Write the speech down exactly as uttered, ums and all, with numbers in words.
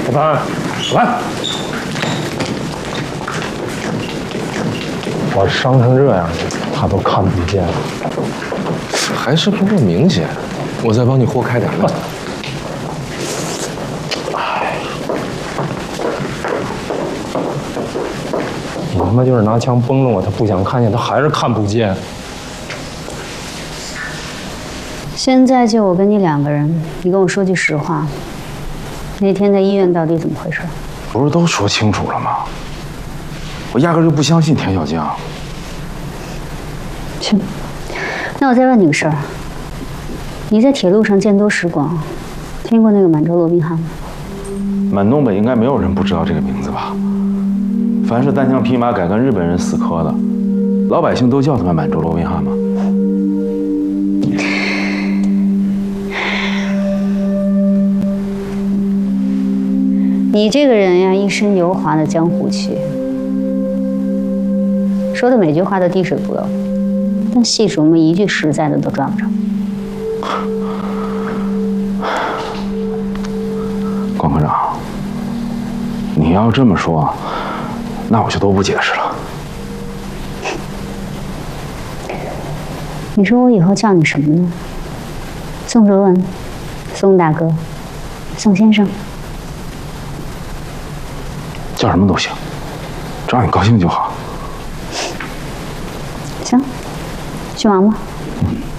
老潘，老潘，我伤成这样，他都看不见了， 还是不够明显。我再帮你豁开点来。 哎，你他妈就是拿枪崩了我，他不想看见，他还是看不见。 现在就我跟你两个人，你跟我说句实话，那天在医院到底怎么回事？ 不是都说清楚了吗？我压根就不相信田小江。 行，那我再问你个事儿。你在铁路上见多识广，听过那个满洲罗宾汉吗？ 满东北应该没有人不知道这个名字吧？凡是单枪匹马敢跟日本人死磕的，老百姓都叫他们满洲罗宾汉吗？ 你这个人呀，一身油滑的江湖气，说的每句话都滴水不漏，但细琢磨一句实在的都抓不着。 关科长，你要这么说，那我就都不解释了。 你说我以后叫你什么呢？宋哲文，宋大哥，宋先生， 叫什么都行，只要你高兴就好。 行，去忙吧。 嗯。